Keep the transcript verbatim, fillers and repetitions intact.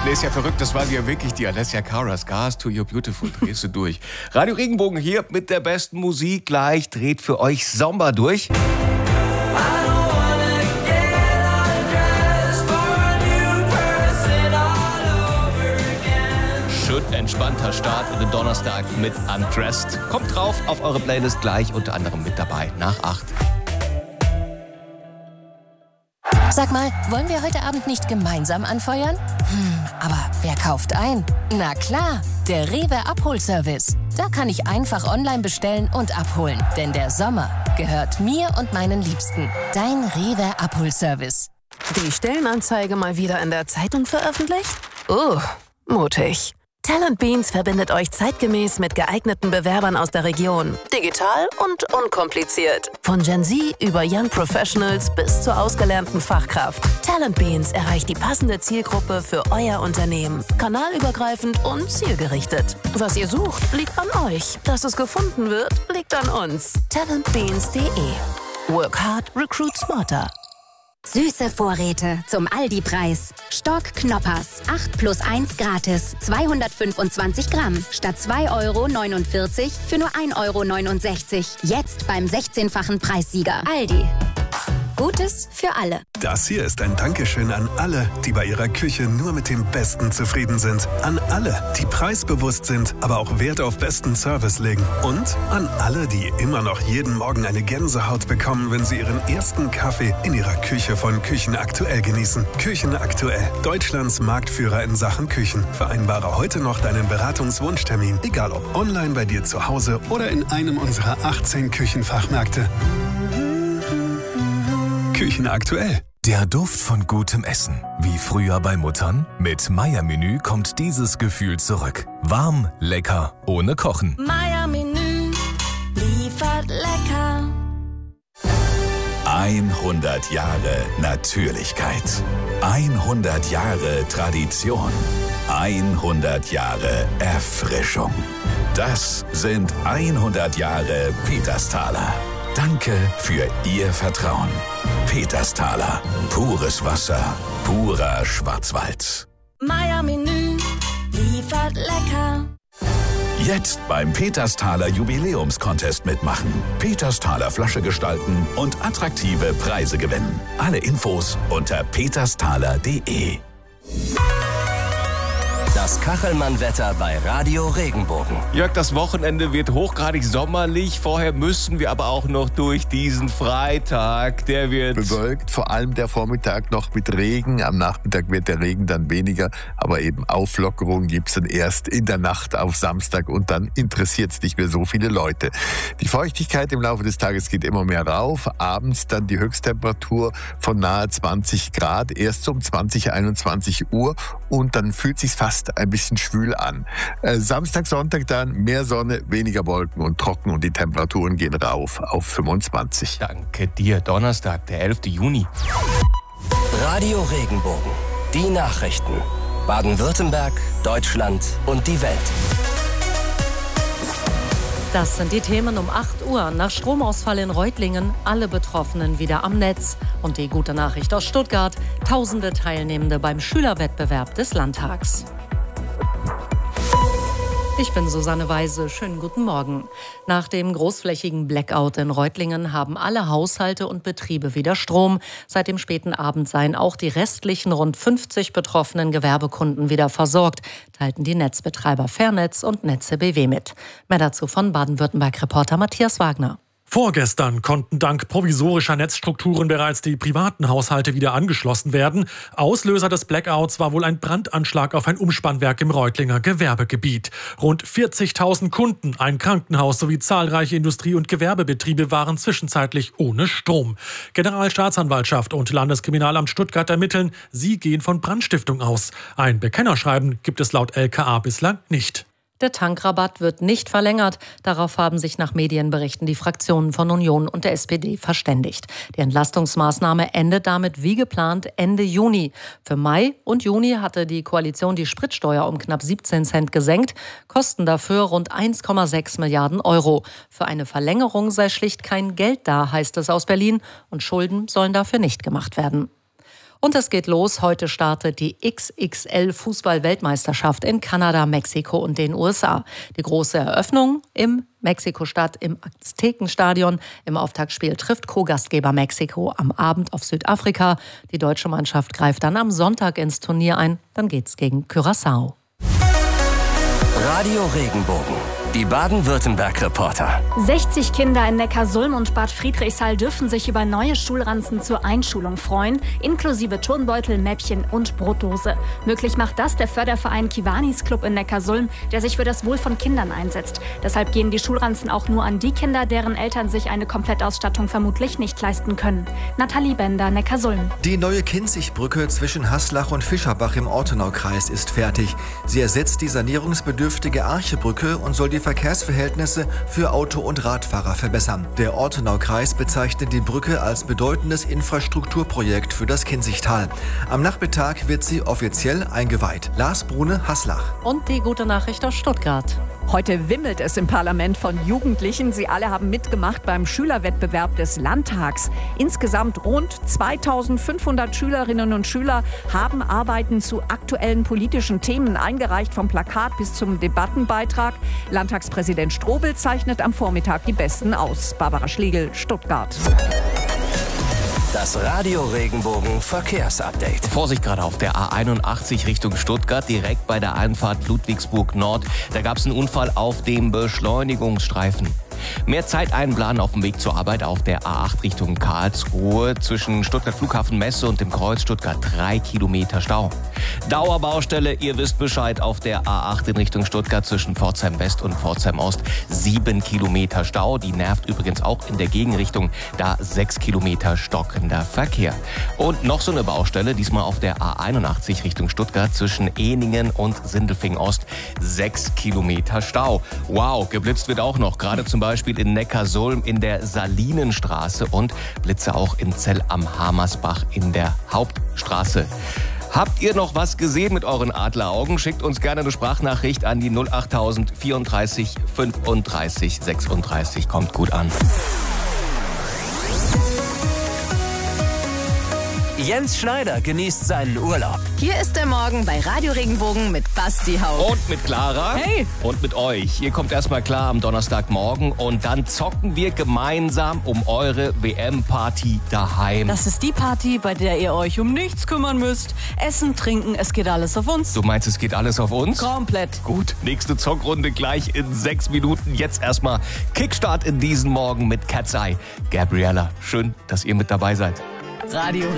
Nee, ist ja verrückt, das war ja wirklich die Alessia Cara, Scars to Your Beautiful, drehst du durch. Radio Regenbogen hier mit der besten Musik, gleich dreht für euch Sommer durch. Entspannter Start in den Donnerstag mit Undressed. Kommt drauf auf eure Playlist gleich, unter anderem mit dabei nach acht. Sag mal, wollen wir heute Abend nicht gemeinsam anfeuern? Hm, aber wer kauft ein? Na klar, der Rewe Abholservice. Da kann ich einfach online bestellen und abholen. Denn der Sommer gehört mir und meinen Liebsten. Dein Rewe Abholservice. Die Stellenanzeige mal wieder in der Zeitung veröffentlicht? Oh, mutig. Talent Beans verbindet euch zeitgemäß mit geeigneten Bewerbern aus der Region. Digital und unkompliziert. Von Gen Z über Young Professionals bis zur ausgelernten Fachkraft. Talent Beans erreicht die passende Zielgruppe für euer Unternehmen. Kanalübergreifend und zielgerichtet. Was ihr sucht, liegt an euch. Dass es gefunden wird, liegt an uns. talent beans punkt de. Work hard, recruit smarter. Süße Vorräte zum Aldi-Preis. Stock Knoppers. acht plus eins gratis. zweihundertfünfundzwanzig Gramm. Statt zwei Euro neunundvierzig für nur ein Euro neunundsechzig. Jetzt beim sechzehnfachen Preissieger. Aldi. Gutes für alle. Das hier ist ein Dankeschön an alle, die bei ihrer Küche nur mit dem Besten zufrieden sind. An alle, die preisbewusst sind, aber auch Wert auf besten Service legen. Und an alle, die immer noch jeden Morgen eine Gänsehaut bekommen, wenn sie ihren ersten Kaffee in ihrer Küche von Küchen aktuell genießen. Küchen aktuell. Deutschlands Marktführer in Sachen Küchen. Vereinbare heute noch deinen Beratungswunschtermin. Egal ob online bei dir zu Hause oder in einem unserer achtzehn Küchenfachmärkte. Küchen aktuell. Der Duft von gutem Essen. Wie früher bei Muttern? Mit Meier-Menü kommt dieses Gefühl zurück. Warm, lecker, ohne Kochen. Meier-Menü liefert lecker. hundert Jahre Natürlichkeit. hundert Jahre Tradition. hundert Jahre Erfrischung. Das sind hundert Jahre Petersthaler. Danke für Ihr Vertrauen. Petersthaler. Pures Wasser. Purer Schwarzwald. Meier-Menü liefert lecker. Jetzt beim Petersthaler Jubiläumscontest mitmachen. Petersthaler Flasche gestalten und attraktive Preise gewinnen. Alle Infos unter petersthaler punkt de. Das Kachelmann-Wetter bei Radio Regenbogen. Jörg, das Wochenende wird hochgradig sommerlich. Vorher müssen wir aber auch noch durch diesen Freitag. Der wird bewölkt, vor allem der Vormittag noch mit Regen. Am Nachmittag wird der Regen dann weniger. Aber eben Auflockerung gibt es dann erst in der Nacht auf Samstag. Und dann interessiert es nicht mehr so viele Leute. Die Feuchtigkeit im Laufe des Tages geht immer mehr rauf. Abends dann die Höchsttemperatur von nahe zwanzig Grad. Erst um zwanzig, einundzwanzig Uhr. Und dann fühlt sich's fast ein bisschen schwül an. Äh, Samstag, Sonntag dann mehr Sonne, weniger Wolken und trocken und die Temperaturen gehen rauf auf fünfundzwanzig. Danke dir. Donnerstag, der elfter Juni. Radio Regenbogen. Die Nachrichten. Baden-Württemberg, Deutschland und die Welt. Das sind die Themen um acht Uhr. Nach Stromausfall in Reutlingen alle Betroffenen wieder am Netz. Und die gute Nachricht aus Stuttgart: Tausende Teilnehmende beim Schülerwettbewerb des Landtags. Ich bin Susanne Weise. Schönen guten Morgen. Nach dem großflächigen Blackout in Reutlingen haben alle Haushalte und Betriebe wieder Strom. Seit dem späten Abend seien auch die restlichen rund fünfzig betroffenen Gewerbekunden wieder versorgt, teilten die Netzbetreiber Fairnetz und Netze B W mit. Mehr dazu von Baden-Württemberg-Reporter Matthias Wagner. Vorgestern konnten dank provisorischer Netzstrukturen bereits die privaten Haushalte wieder angeschlossen werden. Auslöser des Blackouts war wohl ein Brandanschlag auf ein Umspannwerk im Reutlinger Gewerbegebiet. Rund vierzigtausend Kunden, ein Krankenhaus sowie zahlreiche Industrie- und Gewerbebetriebe waren zwischenzeitlich ohne Strom. Generalstaatsanwaltschaft und Landeskriminalamt Stuttgart ermitteln, sie gehen von Brandstiftung aus. Ein Bekennerschreiben gibt es laut L K A bislang nicht. Der Tankrabatt wird nicht verlängert. Darauf haben sich nach Medienberichten die Fraktionen von Union und der S P D verständigt. Die Entlastungsmaßnahme endet damit wie geplant Ende Juni. Für Mai und Juni hatte die Koalition die Spritsteuer um knapp siebzehn Cent gesenkt. Kosten dafür rund eins Komma sechs Milliarden Euro. Für eine Verlängerung sei schlicht kein Geld da, heißt es aus Berlin. Und Schulden sollen dafür nicht gemacht werden. Und es geht los. Heute startet die X X L-Fußball-Weltmeisterschaft in Kanada, Mexiko und den U S A. Die große Eröffnung im Mexiko-Stadt im Aztekenstadion. Im Auftaktspiel trifft Co-Gastgeber Mexiko am Abend auf Südafrika. Die deutsche Mannschaft greift dann am Sonntag ins Turnier ein. Dann geht's gegen Curaçao. Radio Regenbogen. Die Baden-Württemberg-Reporter. sechzig Kinder in Neckarsulm und Bad Friedrichshall dürfen sich über neue Schulranzen zur Einschulung freuen, inklusive Turnbeutel, Mäppchen und Brotdose. Möglich macht das der Förderverein Kiwanis Club in Neckarsulm, der sich für das Wohl von Kindern einsetzt. Deshalb gehen die Schulranzen auch nur an die Kinder, deren Eltern sich eine Komplettausstattung vermutlich nicht leisten können. Nathalie Bender, Neckarsulm. Die neue Kinzigbrücke zwischen Haslach und Fischerbach im Ortenaukreis ist fertig. Sie ersetzt die sanierungsbedürftige Archebrücke und soll die Verkehrsverhältnisse für Auto- und Radfahrer verbessern. Der Ortenaukreis bezeichnet die Brücke als bedeutendes Infrastrukturprojekt für das Kinzigtal. Am Nachmittag wird sie offiziell eingeweiht. Lars Brune, Haslach. Und die gute Nachricht aus Stuttgart. Heute wimmelt es im Parlament von Jugendlichen. Sie alle haben mitgemacht beim Schülerwettbewerb des Landtags. Insgesamt rund zweitausendfünfhundert Schülerinnen und Schüler haben Arbeiten zu aktuellen politischen Themen eingereicht, vom Plakat bis zum Debattenbeitrag. Landtagspräsident Strobel zeichnet am Vormittag die Besten aus. Barbara Schlegel, Stuttgart. Das Radio Regenbogen Verkehrsupdate. Vorsicht gerade auf der A einundachtzig Richtung Stuttgart, direkt bei der Einfahrt Ludwigsburg Nord. Da gab es einen Unfall auf dem Beschleunigungsstreifen. Mehr Zeit einplanen auf dem Weg zur Arbeit auf der A acht Richtung Karlsruhe. Zwischen Stuttgart Flughafen Messe und dem Kreuz Stuttgart drei Kilometer Stau. Dauerbaustelle, ihr wisst Bescheid, auf der A acht in Richtung Stuttgart zwischen Pforzheim West und Pforzheim Ost sieben Kilometer Stau. Die nervt übrigens auch in der Gegenrichtung, da sechs Kilometer stockender Verkehr. Und noch so eine Baustelle, diesmal auf der A einundachtzig Richtung Stuttgart zwischen Ehningen und Sindelfingen Ost sechs Kilometer Stau. Wow, geblitzt wird auch noch, gerade zum Beispiel Beispiel in Neckarsulm in der Salinenstraße und Blitze auch in Zell am Hamersbach in der Hauptstraße. Habt ihr noch was gesehen mit euren Adleraugen? Schickt uns gerne eine Sprachnachricht an die null achttausend vierunddreißig fünfunddreißig sechsunddreißig. Kommt gut an. Jens Schneider genießt seinen Urlaub. Hier ist der Morgen bei Radio Regenbogen mit Basti Haupt. Und mit Clara. Hey. Und mit euch. Ihr kommt erstmal klar am Donnerstagmorgen und dann zocken wir gemeinsam um eure W M-Party daheim. Das ist die Party, bei der ihr euch um nichts kümmern müsst. Essen, trinken, es geht alles auf uns. Du meinst, es geht alles auf uns? Komplett. Gut, nächste Zockrunde gleich in sechs Minuten. Jetzt erstmal Kickstart in diesen Morgen mit Cat's Eye. Gabriella, schön, dass ihr mit dabei seid. Radio